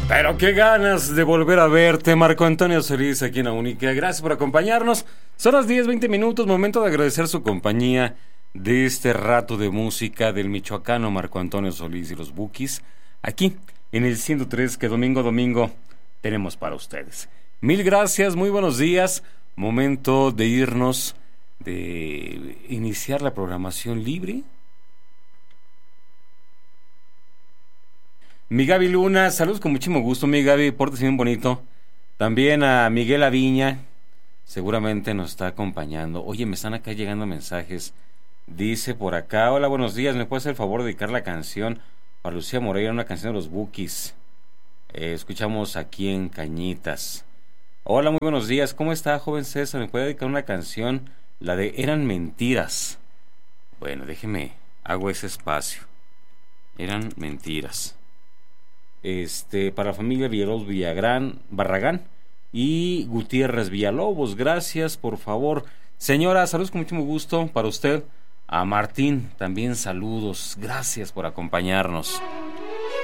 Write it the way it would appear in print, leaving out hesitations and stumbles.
Pero qué ganas de volver a verte, Marco Antonio Solís, aquí en la Única. Gracias por acompañarnos. Son las 10:20 minutos, momento de agradecer su compañía de este rato de música del michoacano Marco Antonio Solís y los Bukis, aquí en el 103 que domingo a domingo tenemos para ustedes. Mil gracias, muy buenos días. Momento de irnos, de iniciar la programación libre. Mi Gaby Luna, saludos con muchísimo gusto, mi Gaby, pórtese bien bonito. También a Miguel Aviña, seguramente nos está acompañando. Oye, me están acá llegando mensajes. Dice por acá, hola, buenos días, ¿me puede hacer el favor de dedicar la canción para Lucía Moreira, una canción de los Bukis? Escuchamos aquí en Cañitas. Hola, muy buenos días, ¿cómo está, joven César? ¿Me puede dedicar una canción? La de Eran Mentiras. Bueno, déjeme, hago ese espacio. Eran Mentiras. Para la familia Villalobos Barragán y Gutiérrez Villalobos, gracias, por favor. Señora, saludos con mucho gusto para usted. A Martín, también saludos, gracias por acompañarnos.